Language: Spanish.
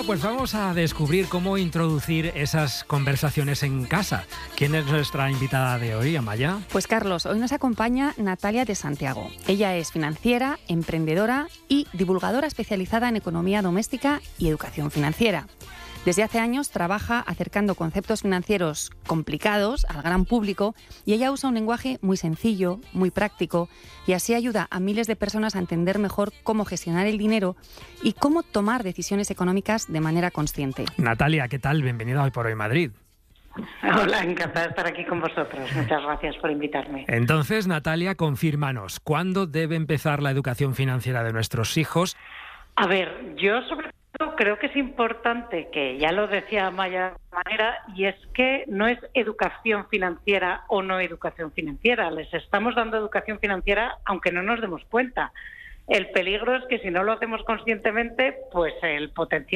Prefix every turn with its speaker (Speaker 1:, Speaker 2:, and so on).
Speaker 1: Bueno, pues vamos a descubrir cómo introducir esas conversaciones en casa. ¿Quién es nuestra invitada de hoy, Amaya?
Speaker 2: Pues Carlos, hoy nos acompaña Natalia de Santiago. Ella es financiera, emprendedora y divulgadora especializada en economía doméstica y educación financiera. Desde hace años trabaja acercando conceptos financieros complicados al gran público y ella usa un lenguaje muy sencillo, muy práctico y así ayuda a miles de personas a entender mejor cómo gestionar el dinero y cómo tomar decisiones económicas de manera consciente.
Speaker 1: Natalia, ¿qué tal? Bienvenida a Hoy por Hoy Madrid.
Speaker 3: Hola, encantada de estar aquí con vosotros. Muchas gracias por invitarme.
Speaker 1: Entonces, Natalia, confírmanos, ¿cuándo debe empezar la educación financiera de nuestros hijos?
Speaker 3: A ver, yo sobre todo creo que es importante, que ya lo decía Maya de manera, y es que no es educación financiera o no educación financiera. Les estamos dando educación financiera aunque no nos demos cuenta. El peligro es que si no lo hacemos conscientemente, pues el potencial